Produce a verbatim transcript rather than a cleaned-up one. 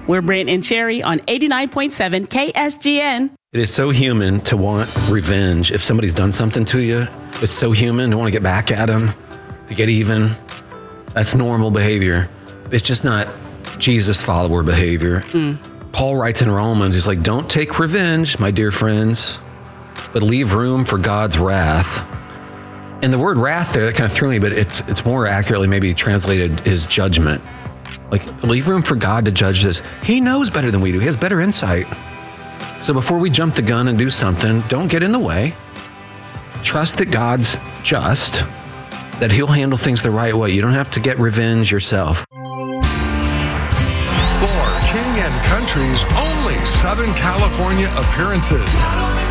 We're Brent and Cherry on eighty-nine point seven K S G N. It is so human to want revenge. If somebody's done something to you, it's so human to want to get back at them, to get even. That's normal behavior. It's just not Jesus follower behavior. Mm. Paul writes in Romans, he's like, don't take revenge, my dear friends, but leave room for God's wrath. And the word wrath there, that kind of threw me, but it's it's more accurately maybe translated as judgment. Like, leave room for God to judge this. He knows better than we do. He has better insight. So before we jump the gun and do something, don't get in the way. Trust that God's just, that he'll handle things the right way. You don't have to get revenge yourself. For King and Country's only Southern California appearances.